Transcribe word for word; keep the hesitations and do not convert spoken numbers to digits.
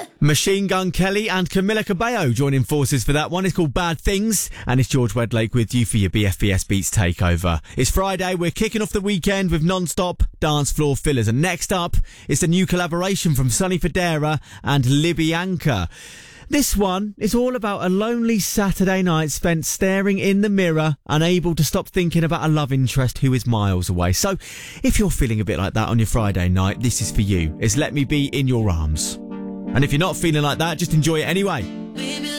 Machine Gun Kelly and Camila Cabello joining forces for that one. It's called Bad Things, and it's George Wedlake with you for your B F B S Beats takeover. It's Friday, we're kicking off the weekend with non-stop dance floor fillers, and next up is the new collaboration from Sonny Fodera and Libyanka. This one is all about a lonely Saturday night spent staring in the mirror, unable to stop thinking about a love interest who is miles away. So, if you're feeling a bit like that on your Friday night, this is for you. It's Let Me Be In Your Arms. And if you're not feeling like that, just enjoy it anyway. Baby,